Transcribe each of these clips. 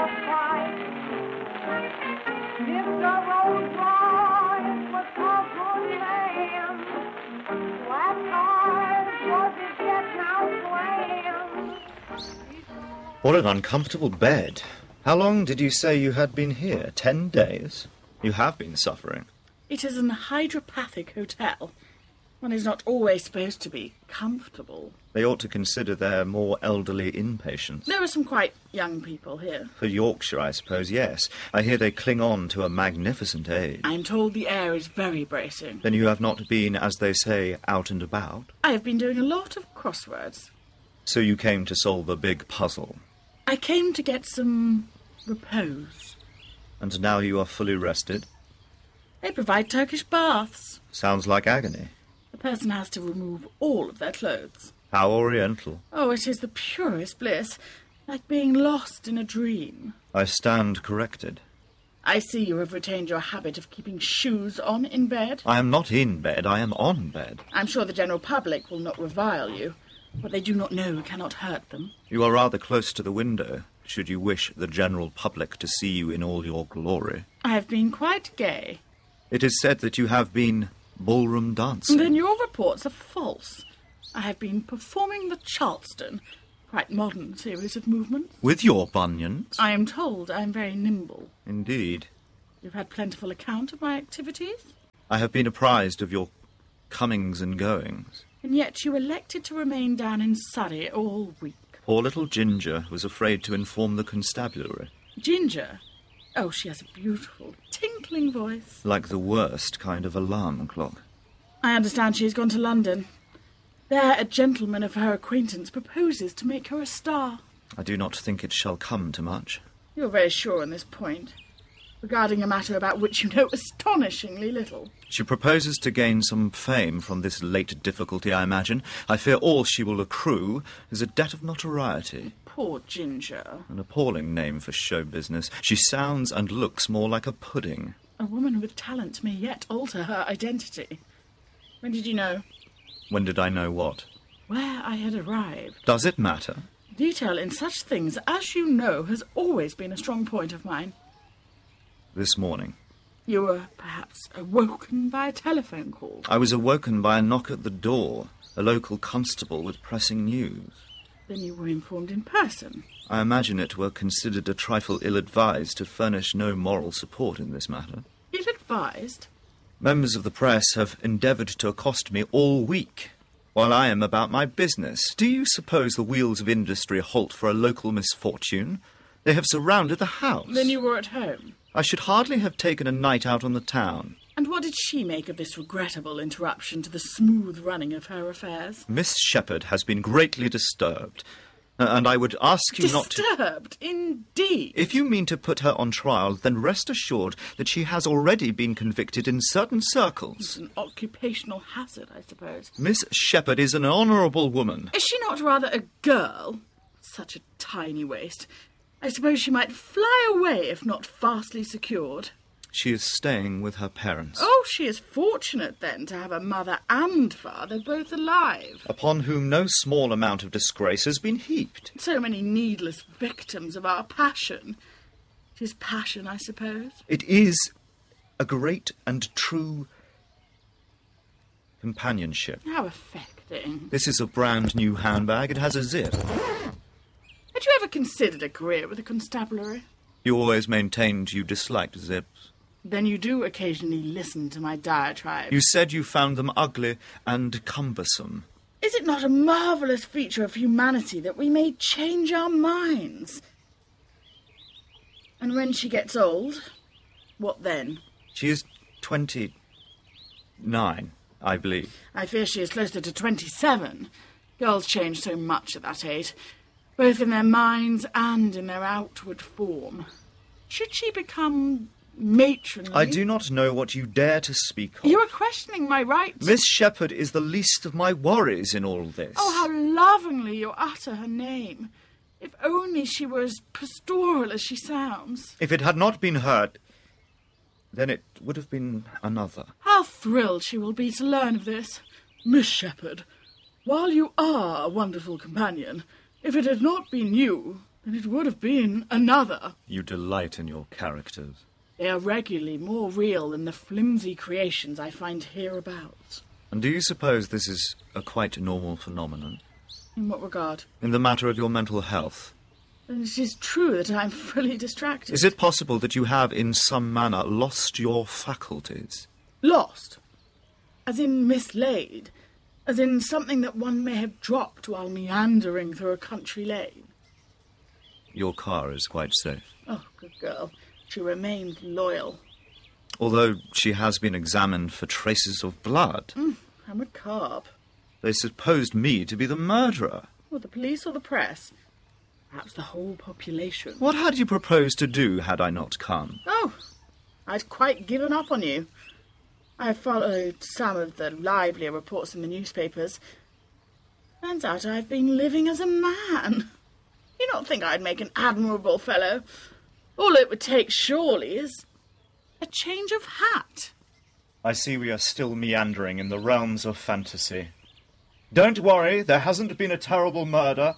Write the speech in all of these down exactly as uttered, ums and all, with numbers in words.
a fight. If the Rolls Royce was for good land, what cars was it yet now swaying? What an uncomfortable bed. How long did you say you had been here? Ten days? You have been suffering. It is an hydropathic hotel. One is not always supposed to be comfortable. They ought to consider their more elderly inpatients. There are some quite young people here. For Yorkshire, I suppose, yes. I hear they cling on to a magnificent age. I'm told the air is very bracing. Then you have not been, as they say, out and about? I have been doing a lot of crosswords. So you came to solve a big puzzle? I came to get some repose. And now you are fully rested? They provide Turkish baths. Sounds like agony. The person has to remove all of their clothes. How oriental. Oh, it is the purest bliss, like being lost in a dream. I stand corrected. I see you have retained your habit of keeping shoes on in bed. I am not in bed, I am on bed. I'm sure the general public will not revile you. What they do not know cannot hurt them. You are rather close to the window, should you wish the general public to see you in all your glory. I have been quite gay. It is said that you have been ballroom dancing. Then your reports are false. I have been performing the Charleston, quite modern series of movements. With your bunions? I am told I am very nimble. Indeed. You've had plentiful account of my activities? I have been apprised of your comings and goings. And yet you elected to remain down in Surrey all week. Poor little Ginger was afraid to inform the constabulary. Ginger? Oh, she has a beautiful, tinkling voice. Like the worst kind of alarm clock. I understand she has gone to London. There a gentleman of her acquaintance proposes to make her a star. I do not think it shall come to much. You're very sure on this point, regarding a matter about which you know astonishingly little. She proposes to gain some fame from this late difficulty, I imagine. I fear all she will accrue is a debt of notoriety. Poor Ginger. An appalling name for show business. She sounds and looks more like a pudding. A woman with talent may yet alter her identity. When did you know? When did I know what? Where I had arrived. Does it matter? Detail in such things, as you know, has always been a strong point of mine. This morning. You were perhaps awoken by a telephone call. I was awoken by a knock at the door. A local constable with pressing news. Then you were informed in person. I imagine it were considered a trifle ill-advised to furnish no moral support in this matter. Ill-advised? Members of the press have endeavoured to accost me all week, while I am about my business. Do you suppose the wheels of industry halt for a local misfortune? They have surrounded the house. Then you were at home. I should hardly have taken a night out on the town. And what did she make of this regrettable interruption to the smooth running of her affairs? Miss Shepherd has been greatly disturbed, uh, and I would ask you not to... Disturbed, indeed. If you mean to put her on trial, then rest assured that she has already been convicted in certain circles. It's an occupational hazard, I suppose. Miss Shepherd is an honourable woman. Is she not rather a girl? Such a tiny waist. I suppose she might fly away if not fastly secured. She is staying with her parents. Oh, she is fortunate, then, to have a mother and father both alive. Upon whom no small amount of disgrace has been heaped. So many needless victims of our passion. It is passion, I suppose. It is a great and true companionship. How affecting. This is a brand new handbag. It has a zip. Had you ever considered a career with a constabulary? You always maintained you disliked zips. Then you do occasionally listen to my diatribe. You said you found them ugly and cumbersome. Is it not a marvellous feature of humanity that we may change our minds? And when she gets old, what then? She is twenty-nine, I believe. I fear she is closer to twenty-seven. Girls change so much at that age, both in their minds and in their outward form. Should she become matronly? I do not know what you dare to speak of. You are questioning my rights. Miss Shepherd is the least of my worries in all this. Oh, how lovingly you utter her name. If only she were as pastoral as she sounds. If it had not been her, then it would have been another. How thrilled she will be to learn of this. Miss Shepherd, while you are a wonderful companion, if it had not been you, then it would have been another. You delight in your characters. They are regularly more real than the flimsy creations I find hereabouts. And do you suppose this is a quite normal phenomenon? In what regard? In the matter of your mental health? Then it is true that I am fully distracted. Is it possible that you have, in some manner, lost your faculties? Lost? As in mislaid? As in something that one may have dropped while meandering through a country lane? Your car is quite safe. Oh, good girl. She remains loyal. Although she has been examined for traces of blood. Mm, how macabre. They supposed me to be the murderer. Or the police or the press. Perhaps the whole population. What had you proposed to do had I not come? Oh, I'd quite given up on you. I have followed some of the livelier reports in the newspapers. Turns out I've been living as a man. You don't think I'd make an admirable fellow? All it would take, surely, is a change of hat. I see we are still meandering in the realms of fantasy. Don't worry, there hasn't been a terrible murder.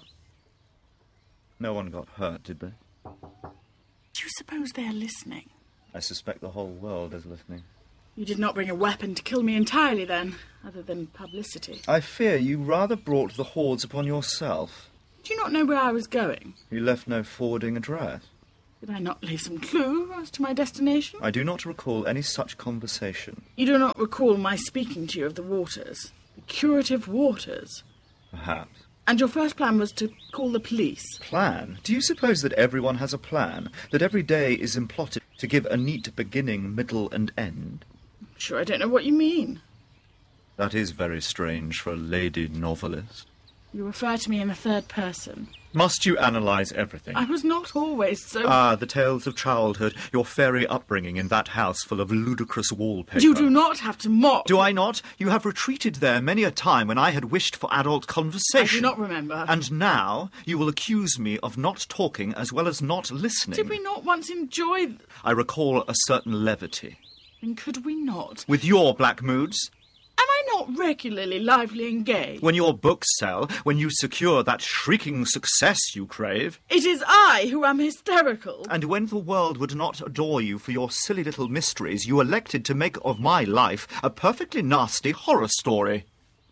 No one got hurt, did they? Do you suppose they're listening? I suspect the whole world is listening. You did not bring a weapon to kill me entirely, then, other than publicity. I fear you rather brought the hordes upon yourself. Do you not know where I was going? You left no forwarding address. Did I not leave some clue as to my destination? I do not recall any such conversation. You do not recall my speaking to you of the waters? The curative waters? Perhaps. And your first plan was to call the police? Plan? Do you suppose that everyone has a plan? That every day is implotted to give a neat beginning, middle, and end? I'm sure I don't know what you mean. That is very strange for a lady novelist. You refer to me in the third person. Must you analyse everything? I was not always so... Ah, the tales of childhood, your fairy upbringing in that house full of ludicrous wallpaper. You do not have to mock. Do I not? You have retreated there many a time when I had wished for adult conversation. I do not remember. And now you will accuse me of not talking as well as not listening. Did we not once enjoy... I recall a certain levity. Then could we not? With your black moods? Am I not regularly lively and gay? When your books sell, when you secure that shrieking success you crave. It is I who am hysterical. And when the world would not adore you for your silly little mysteries, you elected to make of my life a perfectly nasty horror story.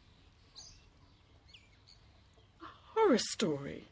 A horror story?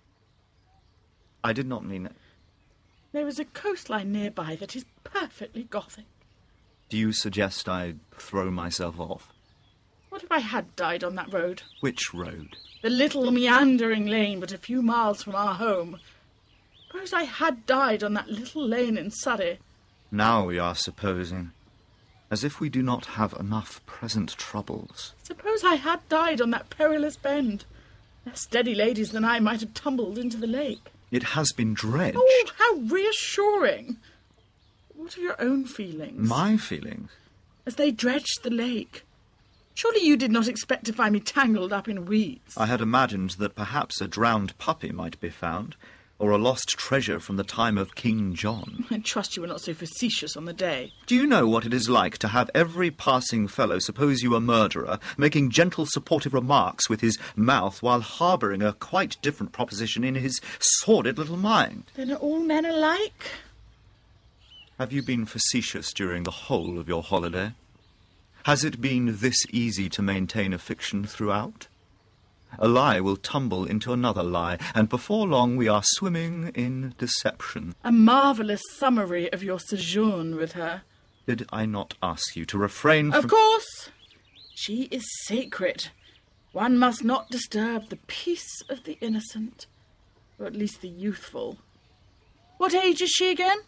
I did not mean it. There is a coastline nearby that is perfectly gothic. Do you suggest I throw myself off? What if I had died on that road? Which road? The little meandering lane but a few miles from our home. Suppose I had died on that little lane in Surrey. Now we are supposing. As if we do not have enough present troubles. Suppose I had died on that perilous bend. Less steady ladies than I might have tumbled into the lake. It has been dredged. Oh, how reassuring. What are your own feelings? My feelings? As they dredged the lake. Surely you did not expect to find me tangled up in weeds. I had imagined that perhaps a drowned puppy might be found, or a lost treasure from the time of King John. I trust you were not so facetious on the day. Do you know what it is like to have every passing fellow suppose you a murderer, making gentle supportive remarks with his mouth while harbouring a quite different proposition in his sordid little mind? Then are all men alike? Have you been facetious during the whole of your holiday? Has it been this easy to maintain a fiction throughout? A lie will tumble into another lie, and before long we are swimming in deception. A marvellous summary of your sojourn with her. Did I not ask you to refrain Of from... course! She is sacred. One must not disturb the peace of the innocent, or at least the youthful. What age is she again?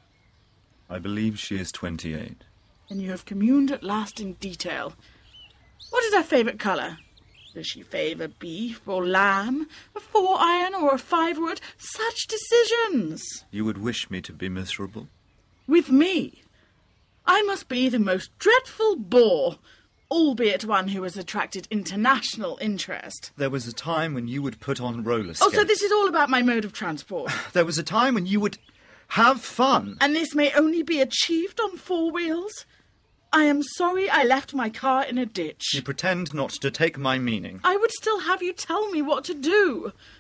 I believe she is twenty-eight. And you have communed at last in detail. What is her favourite colour? Does she favour beef or lamb, a four-iron or a five-wood? Such decisions! You would wish me to be miserable? With me? I must be the most dreadful bore, albeit one who has attracted international interest. There was a time when you would put on roller skates. Oh, so this is all about my mode of transport. There was a time when you would have fun. And this may only be achieved on four wheels? I am sorry I left my car in a ditch. You pretend not to take my meaning. I would still have you tell me what to do.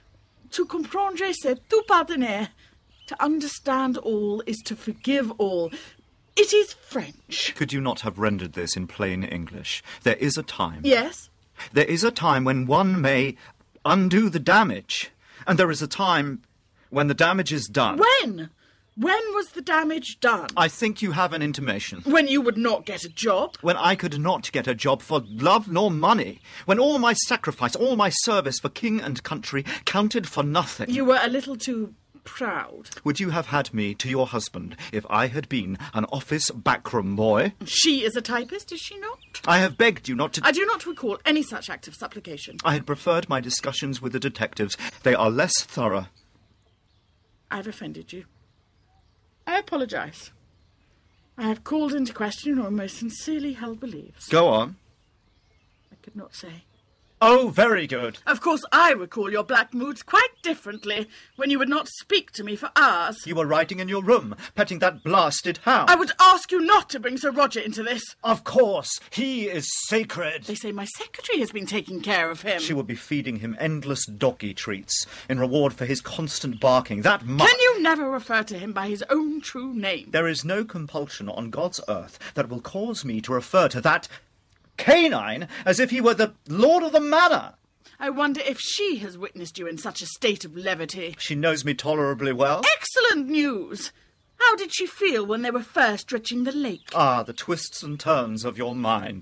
To comprendre, c'est tout pardonner. To understand all is to forgive all. It is French. Could you not have rendered this in plain English? There is a time. Yes? There is a time when one may undo the damage. And there is a time when the damage is done. When? When was the damage done? I think you have an intimation. When you would not get a job? When I could not get a job for love nor money. When all my sacrifice, all my service for king and country counted for nothing. You were a little too proud. Would you have had me to your husband if I had been an office backroom boy? She is a typist, is she not? I have begged you not to... I do not recall any such act of supplication. I had preferred my discussions with the detectives. They are less thorough. I have offended you. I apologise. I have called into question your most sincerely held beliefs. Go on. I could not say. Oh, very good. Of course, I recall your black moods quite differently, when you would not speak to me for hours. You were writing in your room, petting that blasted hound. I would ask you not to bring Sir Roger into this. Of course. He is sacred. They say my secretary has been taking care of him. She will be feeding him endless doggy treats in reward for his constant barking. That must... Can you never refer to him by his own true name? There is no compulsion on God's earth that will cause me to refer to that canine as if he were the lord of the manor. I wonder if she has witnessed you in such a state of levity. She knows me tolerably well. Excellent news! How did she feel when they were first dredging the lake? Ah, the twists and turns of your mind.